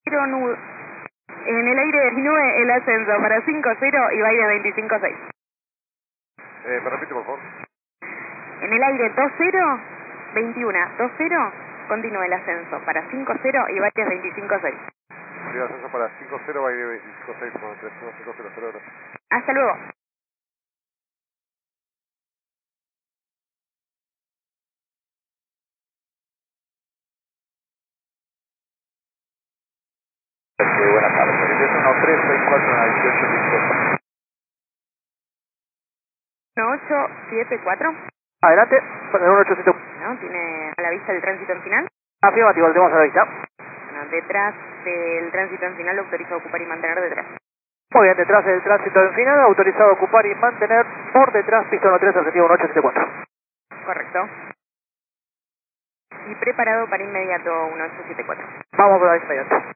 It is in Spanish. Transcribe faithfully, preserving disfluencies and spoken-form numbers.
cero, nu- en el aire diecinueve el ascenso para cinco cero y baile veinticinco seis. Eh, ¿Me repite, por favor? En el aire dos cero, veintiuno, dos cero, continúe el ascenso para cinco cero y baile veinticinco seis. Sí, ascenso para cinco cero, baile veinticinco seis, tres uno cinco cero cero. Hasta luego. Sí, buenas tardes. Es uno tres seis cuatro dieciocho dieciocho. uno ocho siete cuatro. Adelante, con el uno ocho siete. ¿No? ¿Tiene a la vista el tránsito en final? Afirmativo, lo tenemos a la vista. Bueno, detrás del tránsito en final lo autoriza a ocupar y mantener detrás. Muy bien, detrás del tránsito en final, autorizado a ocupar y mantener por detrás, pista uno tres, objetivo uno ocho siete cuatro. Correcto. Y preparado para inmediato uno ocho siete cuatro. Vamos por la inmediato.